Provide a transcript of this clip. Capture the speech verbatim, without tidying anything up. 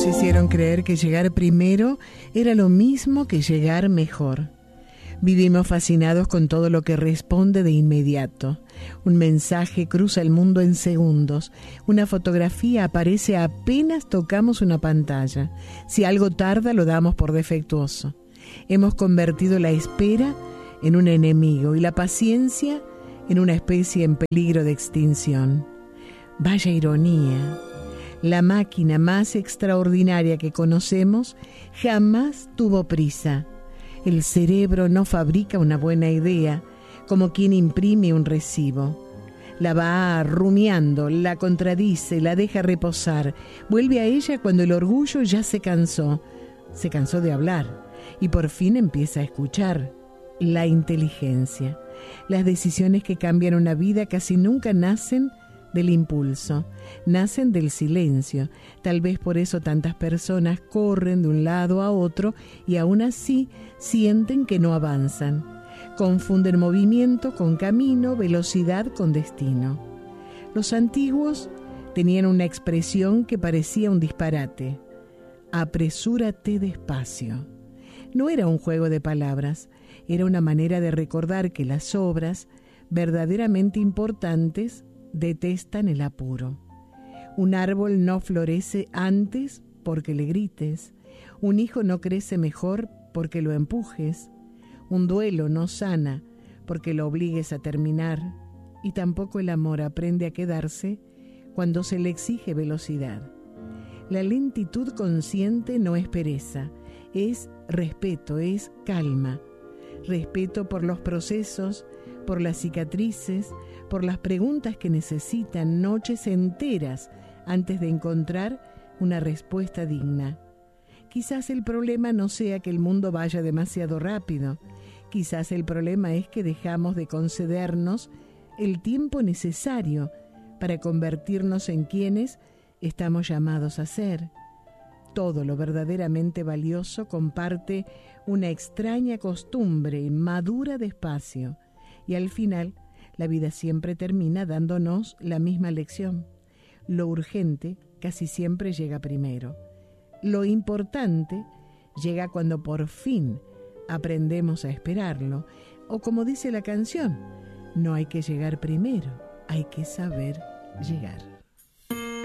nos hicieron creer que llegar primero era lo mismo que llegar mejor. Vivimos fascinados con todo lo que responde de inmediato. Un mensaje cruza el mundo en segundos. Una fotografía aparece apenas tocamos una pantalla. Si algo tarda, lo damos por defectuoso. Hemos convertido la espera en un enemigo y la paciencia en una especie en peligro de extinción. Vaya ironía. La máquina más extraordinaria que conocemos jamás tuvo prisa. El cerebro no fabrica una buena idea, como quien imprime un recibo. La va rumiando, la contradice, la deja reposar. Vuelve a ella cuando el orgullo ya se cansó. Se cansó de hablar y por fin empieza a escuchar. La inteligencia. Las decisiones que cambian una vida casi nunca nacen del impulso, nacen del silencio. Tal vez por eso tantas personas corren de un lado a otro y aún así sienten que no avanzan. Confunden movimiento con camino, velocidad con destino. Los antiguos tenían una expresión que parecía un disparate: apresúrate despacio. No era un juego de palabras, era una manera de recordar que las obras verdaderamente importantes detestan el apuro. Un árbol no florece antes porque le grites. Un hijo no crece mejor porque lo empujes. Un duelo no sana porque lo obligues a terminar. Y tampoco el amor aprende a quedarse cuando se le exige velocidad. La lentitud consciente no es pereza, es respeto, es calma. Respeto por los procesos, por las cicatrices, por las preguntas que necesitan noches enteras antes de encontrar una respuesta digna. Quizás el problema no sea que el mundo vaya demasiado rápido. Quizás el problema es que dejamos de concedernos el tiempo necesario para convertirnos en quienes estamos llamados a ser. Todo lo verdaderamente valioso comparte una extraña costumbre, madura despacio, y al final la vida siempre termina dándonos la misma lección. Lo urgente casi siempre llega primero. Lo importante llega cuando por fin aprendemos a esperarlo. O como dice la canción, no hay que llegar primero, hay que saber llegar.